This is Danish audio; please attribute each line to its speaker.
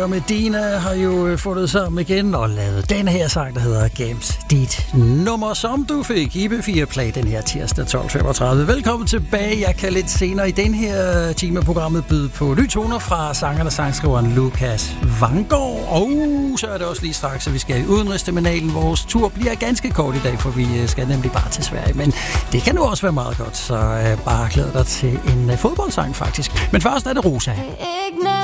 Speaker 1: og Medina har jo fundet sammen igen og lavet den her sang, der hedder Gems dit nummer, som du fik i B4 Play den her tirsdag 12.35. Velkommen tilbage. Jeg kan lidt senere i den her timeprogrammet byde på nye toner fra sangeren og sangskriveren Lukas Vanggaard. Og så er det også lige straks, at vi skal i udenrigsterminalen. Vores tur bliver ganske kort i dag, for vi skal nemlig bare til Sverige. Men det kan nu også være meget godt, så bare glæd dig til en fodboldsang faktisk. Men først er det Rosa.